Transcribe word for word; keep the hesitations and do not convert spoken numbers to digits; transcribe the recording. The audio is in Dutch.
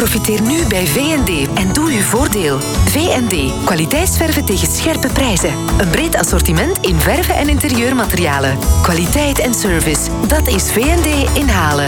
Profiteer nu bij V en D en doe uw voordeel. V en D, kwaliteitsverven tegen scherpe prijzen. Een breed assortiment in verven en interieurmaterialen. Kwaliteit en service, dat is V en D in Halen.